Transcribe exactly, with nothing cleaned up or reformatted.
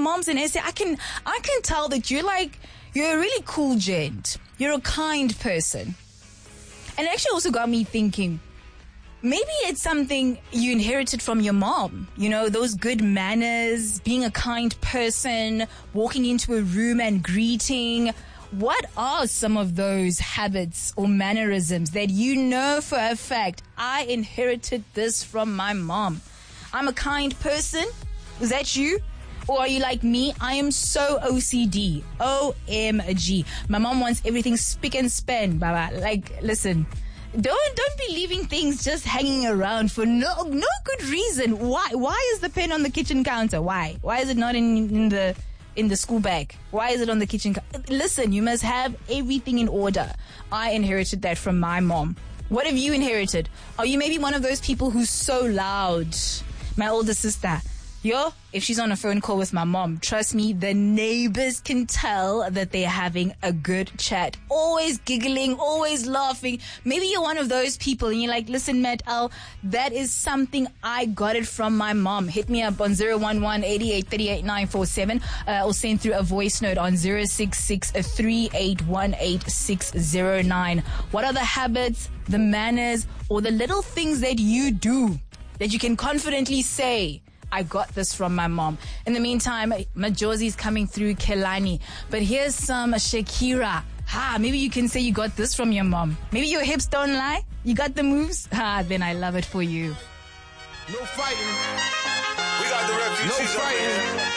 moms in S A, I can, I can tell that you're like, you're a really cool gent. You're a kind person. And it actually also got me thinking, maybe it's something you inherited from your mom. You know, those good manners, being a kind person, walking into a room and greeting. What are some of those habits or mannerisms that you know for a fact, I inherited this from my mom? I'm a kind person. Is that you? Or are you like me? I am so O C D. O M G. My mom wants everything spick and span, Baba. Like, listen, don't don't be leaving things just hanging around for no no good reason. Why? Why is the pen on the kitchen counter? Why? Why is it not in, in the in the school bag? Why is it on the kitchen counter? Listen, you must have everything in order. I inherited that from my mom. What have you inherited? Are you maybe one of those people who's so loud? My older sister, yo, if she's on a phone call with my mom, trust me, the neighbors can tell that they're having a good chat. Always giggling, always laughing. Maybe you're one of those people and you're like, listen, Matt L, that is something I got it from my mom. Hit me up on zero one one, eight eight three eight, nine four seven uh, or send through a voice note on zero six six, three eight one eight, six zero nine. What are the habits, the manners, or the little things that you do that you can confidently say, I got this from my mom? In the meantime, Majozi's coming through Kelani. But here's some Shakira. Ha, maybe you can say you got this from your mom. Maybe your hips don't lie. You got the moves. Ha, then I love it for you. No fighting. We got the refugees. No fighting.